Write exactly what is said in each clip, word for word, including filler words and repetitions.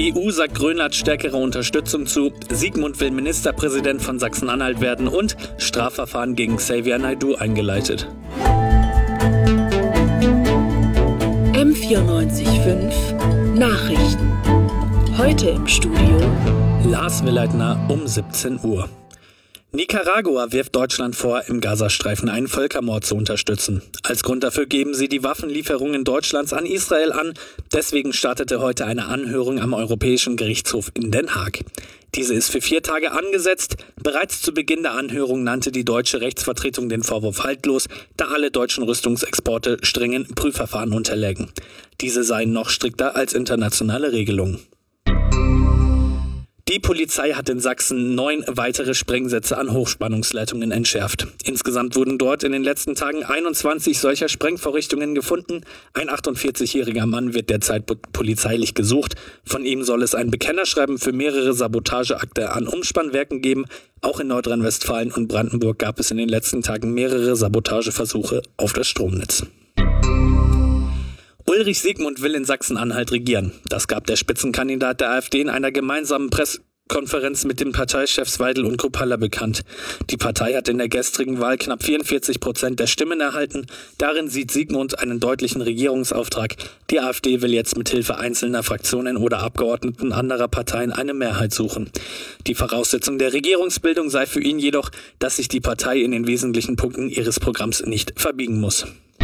E U sagt Grönland stärkere Unterstützung zu, Sigmund will Ministerpräsident von Sachsen-Anhalt werden und Strafverfahren gegen Xavier Naidoo eingeleitet. M vierundneunzig Komma fünf Nachrichten. Heute im Studio Lars Willeitner um siebzehn Uhr. Nicaragua wirft Deutschland vor, im Gazastreifen einen Völkermord zu unterstützen. Als Grund dafür geben sie die Waffenlieferungen Deutschlands an Israel an. Deswegen startete heute eine Anhörung am Europäischen Gerichtshof in Den Haag. Diese ist für vier Tage angesetzt. Bereits zu Beginn der Anhörung nannte die deutsche Rechtsvertretung den Vorwurf haltlos, da alle deutschen Rüstungsexporte strengen Prüfverfahren unterlägen. Diese seien noch strikter als internationale Regelungen. Die Polizei hat in Sachsen neun weitere Sprengsätze an Hochspannungsleitungen entschärft. Insgesamt wurden dort in den letzten Tagen einundzwanzig solcher Sprengvorrichtungen gefunden. Ein achtundvierzigjähriger Mann wird derzeit polizeilich gesucht. Von ihm soll es ein Bekennerschreiben für mehrere Sabotageakte an Umspannwerken geben. Auch in Nordrhein-Westfalen und Brandenburg gab es in den letzten Tagen mehrere Sabotageversuche auf das Stromnetz. Ulrich Sigmund will in Sachsen-Anhalt regieren. Das gab der Spitzenkandidat der AfD in einer gemeinsamen Pressekonferenz mit den Parteichefs Weidel und Kruppalla bekannt. Die Partei hat in der gestrigen Wahl knapp vierundvierzig Prozent der Stimmen erhalten. Darin sieht Sigmund einen deutlichen Regierungsauftrag. Die AfD will jetzt mit Hilfe einzelner Fraktionen oder Abgeordneten anderer Parteien eine Mehrheit suchen. Die Voraussetzung der Regierungsbildung sei für ihn jedoch, dass sich die Partei in den wesentlichen Punkten ihres Programms nicht verbiegen muss.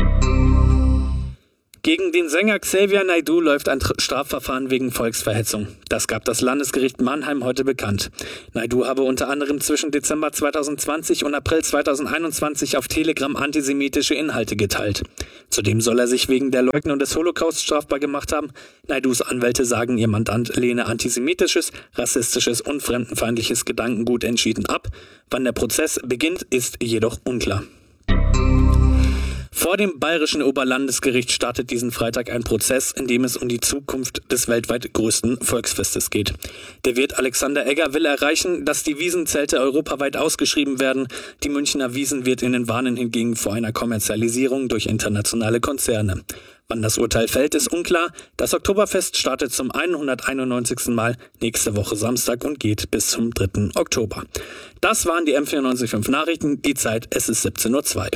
Gegen den Sänger Xavier Naidoo läuft ein Strafverfahren wegen Volksverhetzung. Das gab das Landesgericht Mannheim heute bekannt. Naidoo habe unter anderem zwischen Dezember zweitausendzwanzig und April zweitausendeinundzwanzig auf Telegram antisemitische Inhalte geteilt. Zudem soll er sich wegen der Leugnung des Holocaust strafbar gemacht haben. Naidoos Anwälte sagen, ihr Mandant lehne antisemitisches, rassistisches und fremdenfeindliches Gedankengut entschieden ab. Wann der Prozess beginnt, ist jedoch unklar. Vor dem Bayerischen Oberlandesgericht startet diesen Freitag ein Prozess, in dem es um die Zukunft des weltweit größten Volksfestes geht. Der Wirt Alexander Egger will erreichen, dass die Wiesenzelte europaweit ausgeschrieben werden. Die Münchner Wiesenwirtinnen warnen hingegen vor einer Kommerzialisierung durch internationale Konzerne. Wann das Urteil fällt, ist unklar. Das Oktoberfest startet zum hunderteinundneunzigsten Mal nächste Woche Samstag und geht bis zum dritten Oktober. Das waren die M vierundneunzig Komma fünf Nachrichten. Die Zeit, es ist siebzehn Uhr zwei.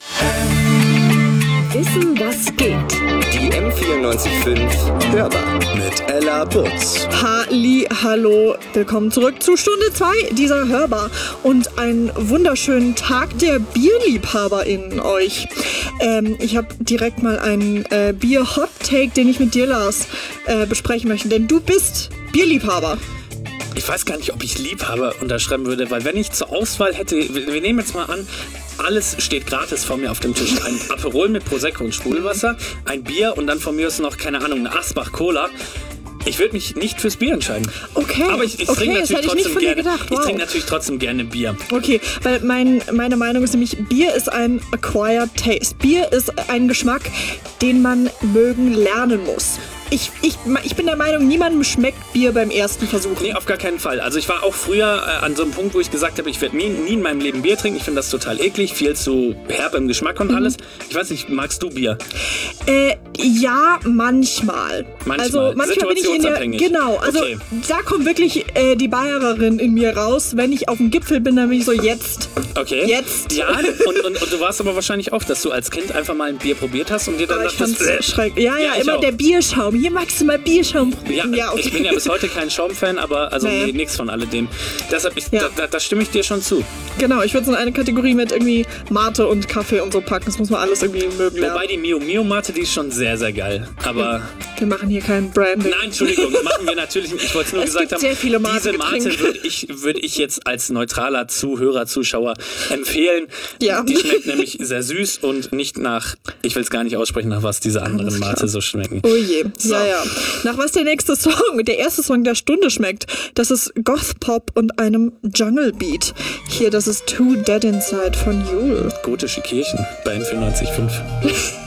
Wissen, was geht. Die M vierundneunzig Komma fünf Hörbar mit Ella Putz. Halli, hallo, willkommen zurück zu Stunde zwei dieser Hörbar und einen wunderschönen Tag der BierliebhaberInnen euch. Ähm, ich habe direkt mal einen äh, Bier-Hot-Take, den ich mit dir, Lars, äh, besprechen möchte, denn du bist Bierliebhaber. Ich weiß gar nicht, ob ich Liebhaber unterschreiben würde, weil wenn ich zur Auswahl hätte, wir nehmen jetzt mal an, alles steht gratis vor mir auf dem Tisch. Ein Aperol mit Prosecco und Sprudelwasser, ein Bier und dann von mir aus noch, keine Ahnung, eine Asbach Cola. Ich würde mich nicht fürs Bier entscheiden. Okay, aber ich, ich okay, trinke das natürlich hätte ich trotzdem nicht von dir gerne. gedacht. Wow. Ich trinke natürlich trotzdem gerne Bier. Okay, weil mein, meine Meinung ist nämlich, Bier ist ein acquired taste. Bier ist ein Geschmack, den man mögen lernen muss. Ich, ich, ich bin der Meinung, niemandem schmeckt Bier beim ersten Versuch. Nee, auf gar keinen Fall. Also ich war auch früher äh, an so einem Punkt, wo ich gesagt habe, ich werde nie, nie in meinem Leben Bier trinken. Ich finde das total eklig, viel zu herb im Geschmack und mhm. alles. Ich weiß nicht, magst du Bier? Äh, ja, manchmal. Manchmal, also manchmal bin ich in der, genau, also okay. Da kommt wirklich äh, die Bayerin in mir raus. Wenn ich auf dem Gipfel bin, dann bin ich so, jetzt. Okay. Jetzt. Ja, und, und, und du warst aber wahrscheinlich auch, dass du als Kind einfach mal ein Bier probiert hast und dir dann aber ich dachtest, fand's schrecklich. Ja, ja, ja immer auch. Der Bierschaum. Hier magst du mal Bierschaum probieren. Ja, ja okay. Ich bin ja bis heute kein Schaumfan, aber also nee. nee, nichts von alledem. Deshalb, ich, ja. da, da stimme ich dir schon zu. Genau, ich würde es in eine Kategorie mit irgendwie Mate und Kaffee und so packen. Das muss man alles irgendwie mögen lernen. Wobei die Mio Mio Mate, die ist schon sehr, sehr geil. Aber wir machen hier kein Branding. Nein, Entschuldigung, machen wir natürlich nicht. Ich wollte es nur es gesagt gibt haben, sehr viele Mate diese Mate würde ich, würd ich jetzt als neutraler Zuhörer, Zuschauer empfehlen. Ja. Die schmeckt nämlich sehr süß und nicht nach, ich will es gar nicht aussprechen, nach was diese anderen Mate so schmecken. Oh je, so. ja, ja. Nach was der nächste Song, der erste Song der Stunde schmeckt, das ist Goth Pop und einem Jungle Beat. Hier, das ist Too Dead Inside von Jule. Gotische Kirchen bei M vierundneunzig Komma fünf.